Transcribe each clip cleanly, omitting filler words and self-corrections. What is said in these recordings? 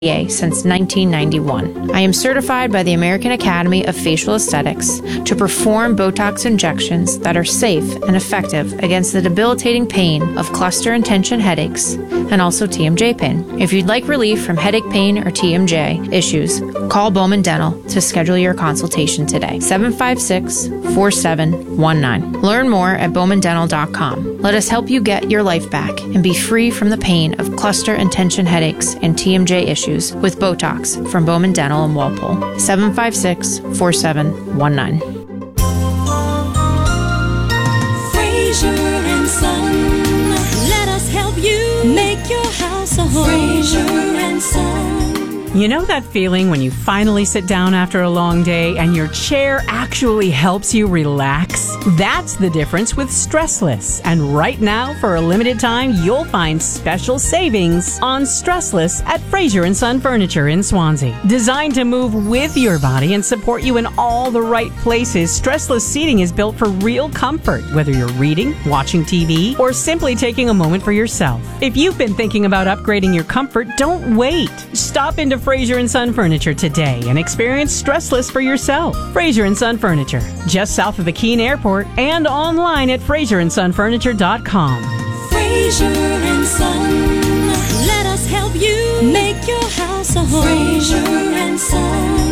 since 1991. I am certified by the American Academy of Facial Aesthetics to perform Botox injections that are safe and effective against the debilitating pain of cluster and tension headaches and also TMJ pain. If you'd like relief from headache pain or TMJ issues, call Bowman Dental to schedule your consultation today. 756-4719. Learn more at bowmandental.com. Let us help you get your life back and be free from the pain of cluster and tension headaches and TMJ issues with Botox from Bowman Dental in Walpole. 756-4719. Fraser and Son, let us help you make your house a home. Fraser and Son. You know that feeling when you finally sit down after a long day and your chair actually helps you relax? That's the difference with Stressless. And right now, for a limited time, you'll find special savings on Stressless at Fraser & Son Furniture in Swansea. Designed to move with your body and support you in all the right places, Stressless seating is built for real comfort, whether you're reading, watching TV, or simply taking a moment for yourself. If you've been thinking about upgrading your comfort, don't wait. Stop into Fraser & Son Furniture today and experience Stressless for yourself. Fraser & Son Furniture, just south of the Keene Airport and online at FraserandSonFurniture.com. Fraser & Son, let us help you make your house a home. Fraser & Son.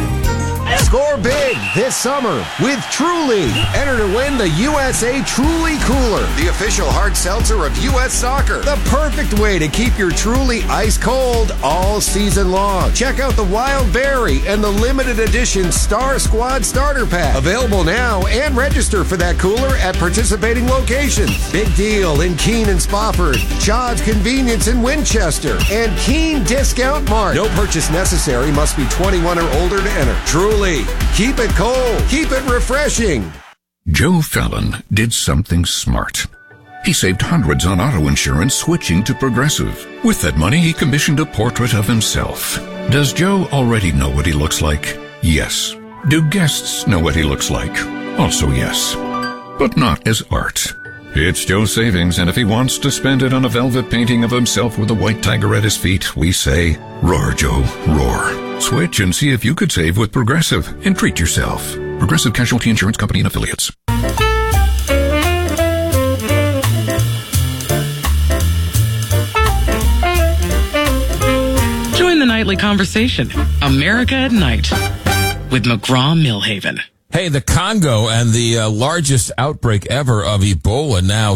Score big this summer with Truly. Enter to win the USA Truly Cooler, the official hard seltzer of U.S. Soccer. The perfect way to keep your Truly ice cold all season long. Check out the Wild Berry and the limited edition Star Squad Starter Pack. Available now and register for that cooler at participating locations. Big Deal in Keene and Spofford, Chad's Convenience in Winchester, and Keene Discount Mart. No purchase necessary. Must be 21 or older to enter. Truly. Keep it cold. Keep it refreshing. Joe Fallon did something smart. He saved hundreds on auto insurance switching to Progressive. With that money, he commissioned a portrait of himself. Does Joe already know what he looks like? Yes. Do guests know what he looks like? Also yes. But not as art. It's Joe's savings, and if he wants to spend it on a velvet painting of himself with a white tiger at his feet, we say, roar, Joe, roar. Switch and see if you could save with Progressive and treat yourself. Progressive Casualty Insurance Company and Affiliates. Join the nightly conversation, America at Night, with McGraw-Milhaven. Hey, the Congo and the largest outbreak ever of Ebola. Now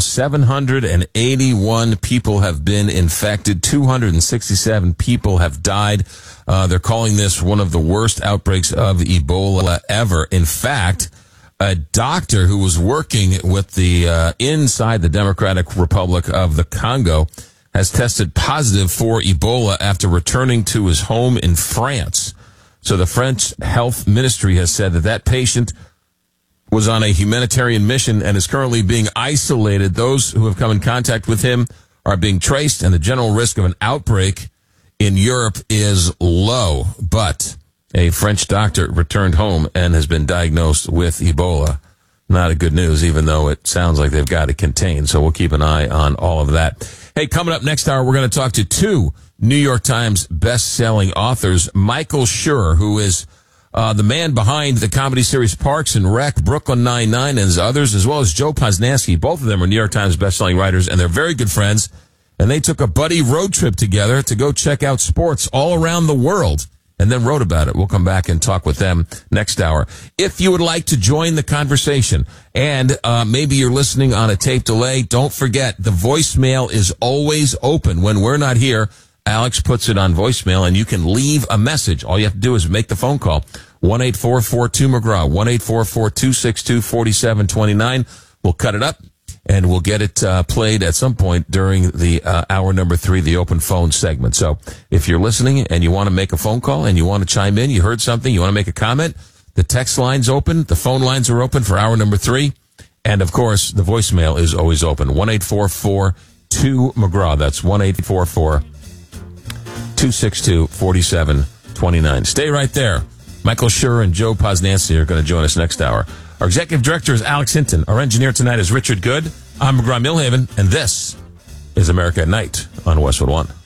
781 people have been infected. 267 people have died. They're calling this one of the worst outbreaks of Ebola ever. In fact, a doctor who was working with the inside the Democratic Republic of the Congo has tested positive for Ebola after returning to his home in France. So the French health ministry has said that that patient was on a humanitarian mission and is currently being isolated. Those who have come in contact with him are being traced, and the general risk of an outbreak in Europe is low. But a French doctor returned home and has been diagnosed with Ebola. Not a good news, even though it sounds like they've got it contained. So we'll keep an eye on all of that. Hey, coming up next hour, we're going to talk to two New York Times best-selling authors, Michael Schur, who is the man behind the comedy series Parks and Rec, Brooklyn Nine-Nine, and others, as well as Joe Posnanski. Both of them are New York Times best-selling writers, and they're very good friends. And they took a buddy road trip together to go check out sports all around the world, and then wrote about it. We'll come back and talk with them next hour. If you would like to join the conversation, and maybe you're listening on a tape delay, don't forget, the voicemail is always open. When we're not here, Alex puts it on voicemail, and you can leave a message. All you have to do is make the phone call. 1-844-2-McGraw, 1-844-262-4729. We'll cut it up, and we'll get it played at some point during the hour number 3, the open phone segment. So if you're listening and you want to make a phone call and you want to chime in, you heard something, you want to make a comment, the text line's open, the phone lines are open for hour number 3, and, of course, the voicemail is always open. 1-844-2-McGraw. That's 1-844-262-4729. Stay right there. Michael Schur and Joe Posnanski are going to join us next hour. Our executive director is Alex Hinton. Our engineer tonight is Richard Good. I'm McGraw-Milhaven, and this is America at Night on Westwood One.